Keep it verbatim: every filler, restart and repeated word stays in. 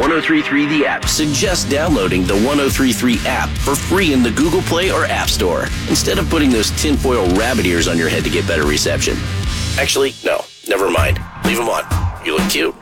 one oh three three The App suggests downloading the one oh three three app for free in the Google Play or App Store, instead of putting those tinfoil rabbit ears on your head to get better reception. Actually, no, never mind. Leave them on. You look cute.